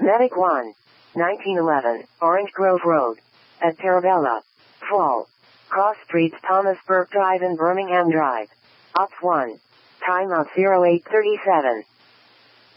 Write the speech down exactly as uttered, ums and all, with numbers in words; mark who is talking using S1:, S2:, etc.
S1: Medic one. nineteen eleven, Orange Grove Road. At Parabella. Fall. Cross Streets Thomas Burke Drive and Birmingham Drive. Ops one. Time of zero eight thirty-seven.